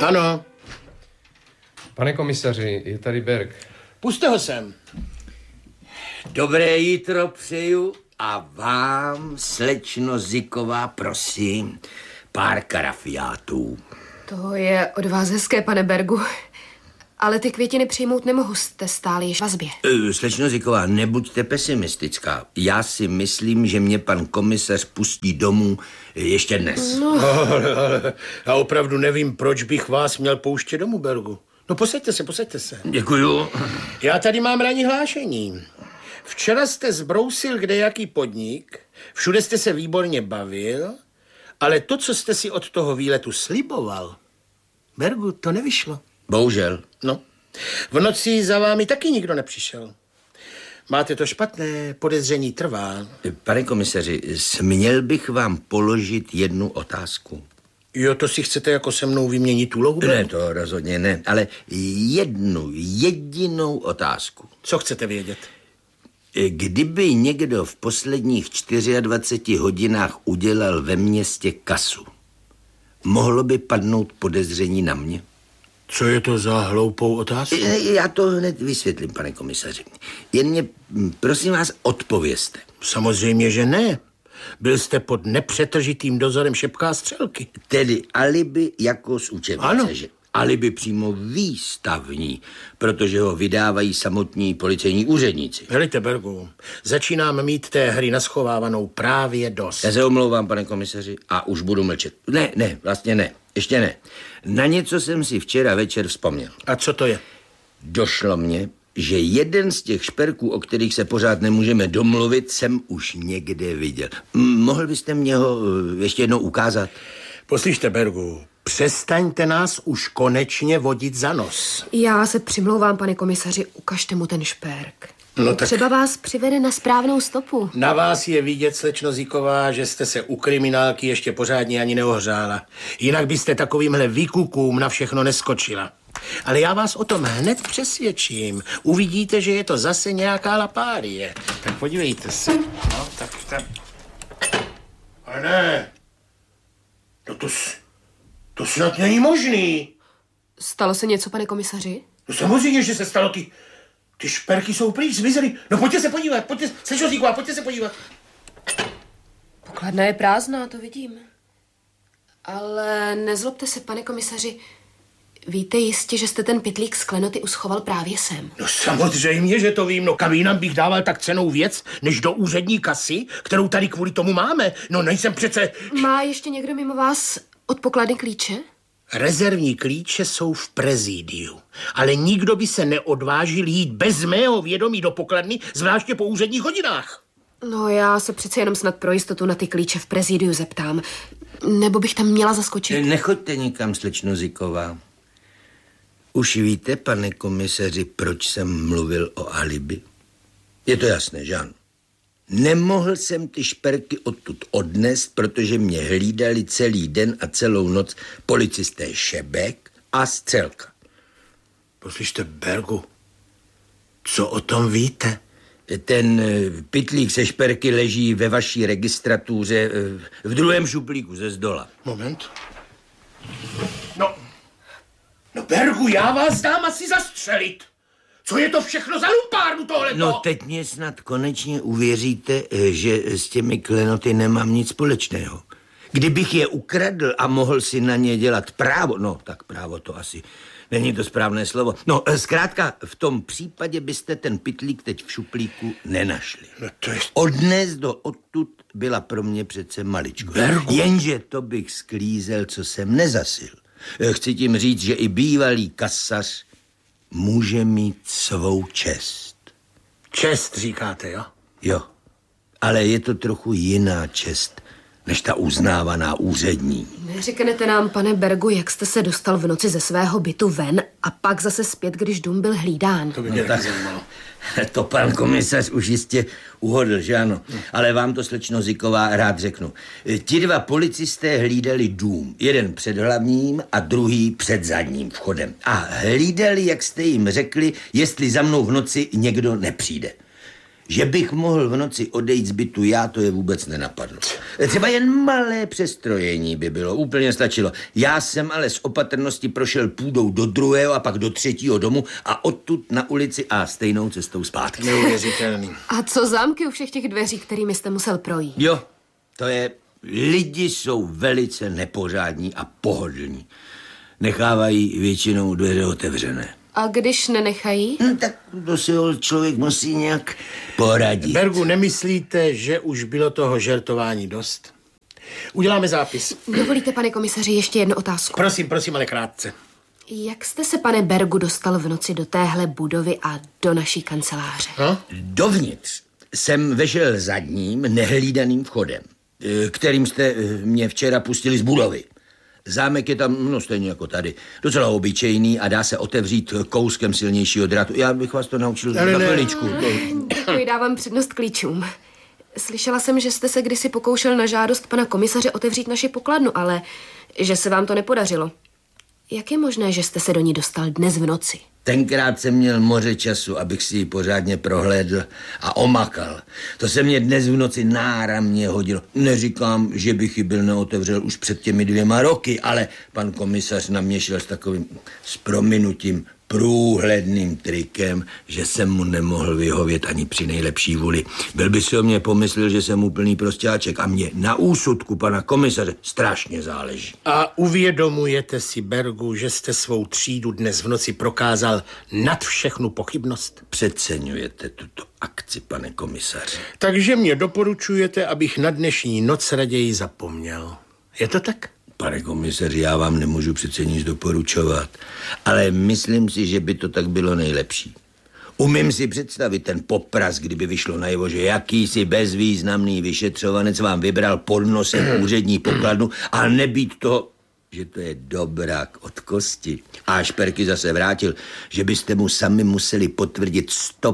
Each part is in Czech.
Ano. Pane komisaři, je tady Berg. Puste ho sem. Dobré jítro přeju a vám, slečno Ziková, prosím, pár karafiátů. To je od vás hezké, pane Bergu. Ale ty květiny přijmout nemohu, jste stále již v vazbě. Slečno Ziková, nebuďte pesimistická. Já si myslím, že mě pan komisař pustí domů ještě dnes. No. Ale já opravdu nevím, proč bych vás měl pouštět domů, Bergu. No posaďte se. Děkuju. Já tady mám ranní hlášení. Včera jste zbrousil kdejaký podnik, všude jste se výborně bavil, ale to, co jste si od toho výletu sliboval, Bergu, to nevyšlo. Bohužel. No, v noci za vámi taky nikdo nepřišel. Máte to špatné, podezření trvá. Pane komisaři, směl bych vám položit jednu otázku. Jo, to si chcete jako se mnou vyměnit úlohu? Ne, to rozhodně ne, ale jednu jedinou otázku. Co chcete vědět? Kdyby někdo v posledních 24 hodinách udělal ve městě kasu, mohlo by padnout podezření na mě? Co je to za hloupou otázku? Já to hned vysvětlím, pane komisaři. Jen mě, prosím vás, odpovězte. Samozřejmě, že ne. Byl jste pod nepřetržitým dozorem Šepka a Střelky. Tedy alibi jako z učebnice, ano. Že? Alibi přímo výstavní, protože ho vydávají samotní policejní úředníci. Helejte, Bergu, začínám mít té hry naschovávanou právě dost. Já se omlouvám, pane komisaři, a už budu mlčet. Ne, vlastně ne. Ještě ne. Na něco jsem si včera večer vzpomněl. A co to je? Došlo mně, že jeden z těch šperků, o kterých se pořád nemůžeme domluvit, jsem už někde viděl. Mohl byste mě ho ještě jednou ukázat? Poslyšte, Bergu, přestaňte nás už konečně vodit za nos. Já se přimlouvám, pane komisaři, ukažte mu ten šperk. No tak... Třeba vás přivede na správnou stopu. Na vás je vidět, slečno Ziková, že jste se u kriminálky ještě pořádně ani neohřála. Jinak byste takovýmhle výkukům na všechno neskočila. Ale já vás o tom hned přesvědčím. Uvidíte, že je to zase nějaká lapárie. Tak podívejte se. No, tak. Ale ne. No to snad není možný. Stalo se něco, pane komisaři? No samozřejmě, že se stalo. Ty šperky jsou pryč, zmizely. No pojďte se podívat, slečno Ziková, pojďte se podívat. Pokladna je prázdná, to vidím. Ale nezlobte se, pane komisaři, víte jistě, že jste ten pytlík z klenoty uschoval právě sem? No samozřejmě, že to vím. No kam jinam bych dával tak cennou věc, než do úřední kasy, kterou tady kvůli tomu máme. No nejsem přece... Má ještě někdo mimo vás od pokladny klíče? Rezervní klíče jsou v prezidiu, ale nikdo by se neodvážil jít bez mého vědomí do pokladny, zvláště po úředních hodinách. No já se přece jenom snad pro jistotu na ty klíče v prezidiu zeptám. Nebo bych tam měla zaskočit? Nechoďte nikam, slečno Ziková. Už víte, pane komisaři, proč jsem mluvil o alibi? Je to jasné, že ano? Nemohl jsem ty šperky odtud odnést, protože mě hlídali celý den a celou noc policisté Šebek a Střelka. Poslyšte, Bergu, co o tom víte? Ten pytlík se šperky leží ve vaší registratuře v druhém šuplíku ze zdola. Moment. No, Bergu, já vás dám asi zastřelit. Co je to všechno za lumpárnu tohleto? No teď mě snad konečně uvěříte, že s těmi klenoty nemám nic společného. Kdybych je ukradl a mohl si na ně dělat právo, no tak právo to asi není to správné slovo. No zkrátka v tom případě byste ten pytlík teď v šuplíku nenašli. No to je... Odnést do odtud byla pro mě přece maličko. Bergu. Jenže to bych sklízel, co jsem nezasil. Chci tím říct, že i bývalý kasař může mít svou čest. Čest říkáte, jo? Jo, ale je to trochu jiná čest, než ta uznávaná úřední. Neřeknete nám, pane Bergu, jak jste se dostal v noci ze svého bytu ven a pak zase zpět, když dům byl hlídán? To by mě tak zajímalo. To pan komisař už jistě uhodl, že ano? Ale vám to, slečno Ziková, rád řeknu. Ti dva policisté hlídali dům. Jeden před hlavním a druhý před zadním vchodem. A hlídali, jak jste jim řekli, jestli za mnou v noci někdo nepřijde. Že bych mohl v noci odejít z bytu já, to je vůbec nenapadlo. Třeba jen malé přestrojení by bylo, úplně stačilo. Já jsem ale z opatrnosti prošel půdou do druhého a pak do třetího domu a odtud na ulici a stejnou cestou zpátky. Neuvěřitelný. A co zámky u všech těch dveří, kterými jste musel projít? Jo, to je... Lidi jsou velice nepořádní a pohodlní. Nechávají většinou dveře otevřené. A když nenechají? Tak to si člověk musí nějak poradit. Bergu, nemyslíte, že už bylo toho žertování dost? Uděláme zápis. Dovolíte, pane komisaři, ještě jednu otázku? Prosím, ale krátce. Jak jste se, pane Bergu, dostal v noci do téhle budovy a do naší kanceláře? No? Dovnitř jsem vešel zadním, nehlídaným vchodem, kterým jste mě včera pustili z budovy. Zámek je tam, no stejně jako tady, docela obyčejný a dá se otevřít kouskem silnějšího drátu. Já bych vás to naučil za chviličku. Děkuji, dávám přednost klíčům. Slyšela jsem, že jste se kdysi pokoušel na žádost pana komisaře otevřít naši pokladnu, ale že se vám to nepodařilo. Jak je možné, že jste se do ní dostal dnes v noci? Tenkrát jsem měl moře času, abych si ji pořádně prohlédl a omakal. To se mě dnes v noci náramně hodilo. Neříkám, že bych ji byl neotevřel už před těmi 2 roky, ale pan komisař na mě šel s takovým, s prominutím, průhledným trikem, že jsem mu nemohl vyhovět ani při nejlepší vůli. Byl by si o mě pomyslel, že jsem úplný prostáček a mě na úsudku pana komisaře strašně záleží. A uvědomujete si, Bergu, že jste svou třídu dnes v noci prokázal nad všechnu pochybnost? Přeceňujete tuto akci, pane komisaři. Takže mě doporučujete, abych na dnešní noc raději zapomněl. Je to tak? Pane komisaři, já vám nemůžu přece nic doporučovat, ale myslím si, že by to tak bylo nejlepší. Umím si představit ten popras, kdyby vyšlo najevo, že jakýsi bezvýznamný vyšetřovanec vám vybral pod nosem úřední pokladnu a nebýt to, že to je dobrák od kosti. A Šperky zase vrátil, že byste mu sami museli potvrdit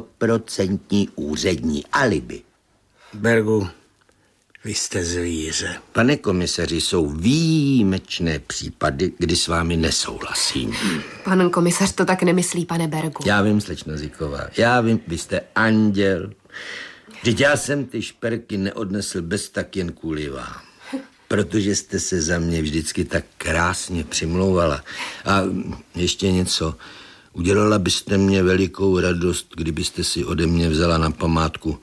100% úřední alibi. Bergu, vy jste zvíře. Pane komisaři, jsou výjimečné případy, kdy s vámi nesouhlasím. Pan komisař to tak nemyslí, pane Bergu. Já vím, slečno Zíková, já vím, vy jste anděl. Vždyť já jsem ty šperky neodnesl bez tak jen kvůli vám. Protože jste se za mě vždycky tak krásně přimlouvala. A ještě něco. Udělala byste mě velikou radost, kdybyste si ode mě vzala na památku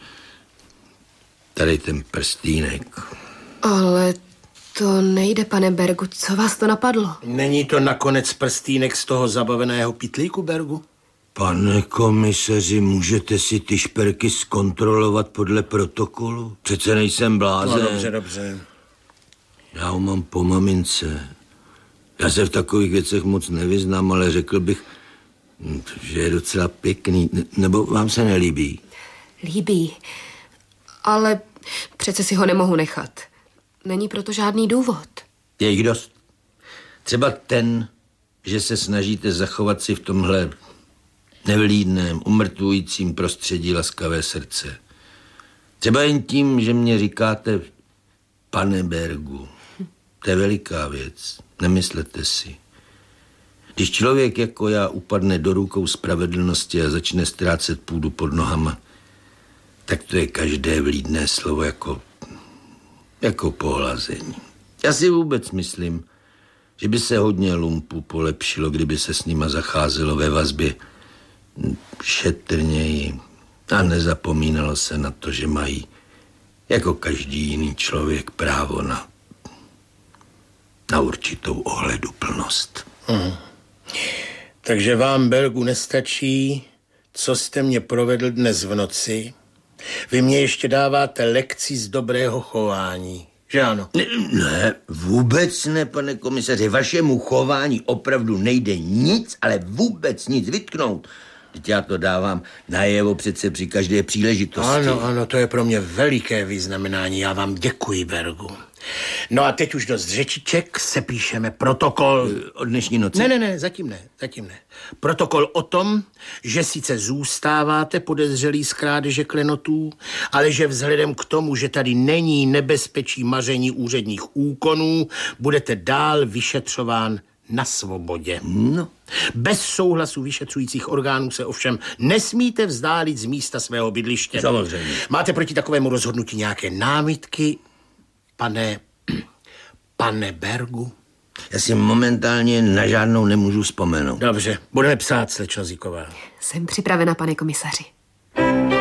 tady ten prstýnek. Ale to nejde, pane Bergu. Co vás to napadlo? Není to nakonec prstýnek z toho zabaveného pytlíku, Bergu? Pane komisaři, můžete si ty šperky zkontrolovat podle protokolu? Přece nejsem blázen. No, dobře. Já ho mám po mamince. Já se v takových věcech moc nevyznám, ale řekl bych, že je docela pěkný. Nebo vám se nelíbí? Líbí. Ale přece si ho nemohu nechat. Není proto žádný důvod. Je jich dost. Třeba ten, že se snažíte zachovat si v tomhle nevlídném, umrtvujícím prostředí laskavé srdce. Třeba jen tím, že mě říkáte pane Bergu. To je veliká věc. Nemyslete si. Když člověk jako já upadne do rukou spravedlnosti a začne ztrácet půdu pod nohama, tak to je každé vlídné slovo jako pohlazení. Já si vůbec myslím, že by se hodně lumpů polepšilo, kdyby se s nima zacházelo ve vazbě šetrněji a nezapomínalo se na to, že mají jako každý jiný člověk právo na určitou ohleduplnost. Takže vám, Bergu, nestačí, co jste mě provedl dnes v noci? Vy mě ještě dáváte lekci z dobrého chování, že ano? Ne, vůbec ne, pane komisaři. Vašemu chování opravdu nejde nic, ale vůbec nic vytknout. Teď já to dávám najevo přece při každé příležitosti. Ano, to je pro mě veliké vyznamenání. Já vám děkuji, Bergu. No a teď už dost řečiček, sepíšeme protokol. Od dnešní noci? Ne, zatím ne. Protokol o tom, že sice zůstáváte podezřelí z krádeže klenotů, ale že vzhledem k tomu, že tady není nebezpečí maření úředních úkonů, budete dál vyšetřován na svobodě. No, Bez souhlasu vyšetřujících orgánů se ovšem nesmíte vzdálit z místa svého bydliště. Samozřejmě. Máte proti takovému rozhodnutí nějaké námitky, pane Bergu? já si momentálně na žádnou nemůžu vzpomenout. Dobře, budeme psát, slečno Zíková. Jsem připravena, pane komisaři.